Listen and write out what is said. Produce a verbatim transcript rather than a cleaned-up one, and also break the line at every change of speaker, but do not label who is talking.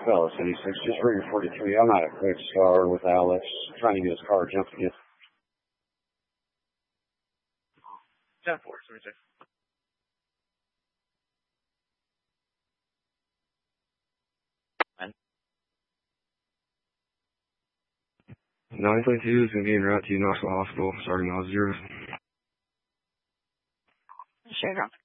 Fellow seventy-six, just Rigger forty-three. I'm not a quick star with Alex, trying to get his car jumped again.
ten four, seventy-six.
nine twenty-two is going to be en route to Knoxville Hospital, starting all zeros.
Sure.